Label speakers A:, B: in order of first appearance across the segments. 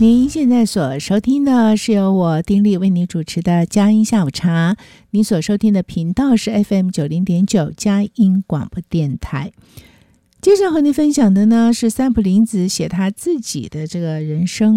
A: 您现在所收听的是由我丁莉为您主持的佳音下午茶，您所收听的频道是 FM90.9 佳音广播电台。接着和您分享的呢是三浦林子写他自己的这个人生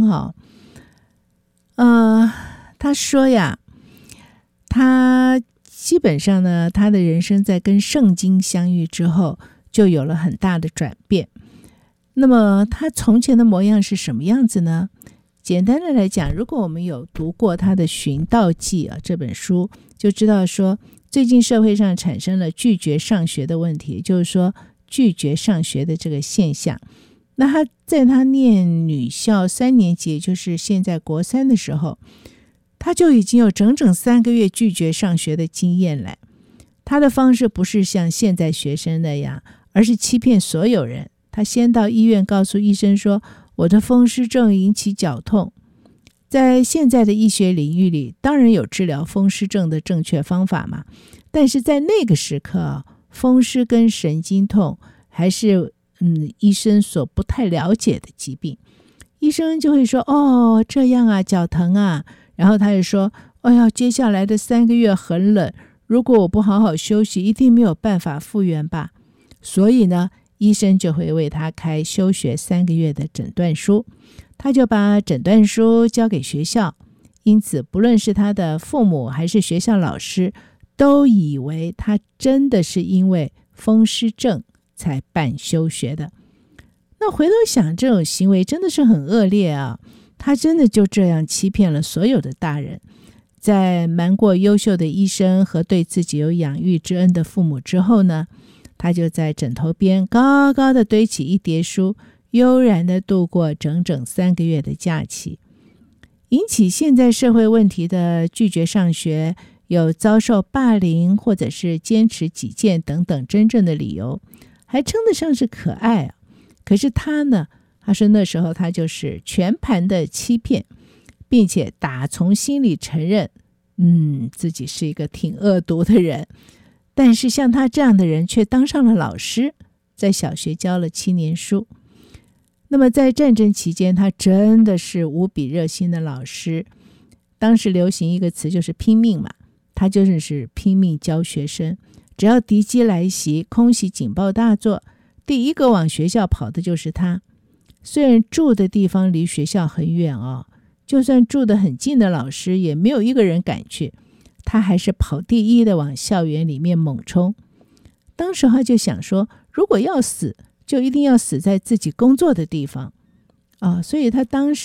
A: 他说呀，他基本上呢，他的人生在跟圣经相遇之后就有了很大的转变。那么他从前的模样是什么样子呢？简单的来讲，如果我们有读过他的《寻道记》这本书，就知道说最近社会上产生了拒绝上学的问题，就是说拒绝上学的这个现象。那他在他念女校3年级，也就是现在国3的时候，他就已经有整整3个月拒绝上学的经验了。他的方式不是像现在学生那样，而是欺骗所有人。他先到医院告诉医生说，我的风湿症引起绞痛。在现在的医学领域里，当然有治疗风湿症的正确方法嘛，但是在那个时刻，风湿跟神经痛还是医生所不太了解的疾病。医生就会说，哦，这样啊，脚疼啊，然后他就说，哎呀，接下来的3个月很冷，如果我不好好休息，一定没有办法复原吧。所以呢，医生就会为他开休学3个月的诊断书，他就把诊断书交给学校。因此不论是他的父母还是学校老师，都以为他真的是因为风湿症才办休学的。那回头想，这种行为真的是很恶劣啊！他真的就这样欺骗了所有的大人。在瞒过优秀的医生和对自己有养育之恩的父母之后呢，他就在枕头边高高的堆起一叠书，悠然的度过整整3个月的假期。引起现在社会问题的拒绝上学，有遭受霸凌或者是坚持己见等等真正的理由，还称得上是可爱啊。可是他呢，他说那时候他就是全盘的欺骗，并且打从心里承认自己是一个挺恶毒的人。但是像他这样的人却当上了老师，在小学教了7年书。那么在战争期间，他真的是无比热心的老师。当时流行一个词就是拼命嘛，他就是拼命教学生。只要敌机来袭，空袭警报大作，第一个往学校跑的就是他。虽然住的地方离学校很远就算住得很近的老师也没有一个人敢去，他还是跑第一的往校园里面猛冲。当时他就想说，如果要死，就一定要死在自己工作的地方所以他当时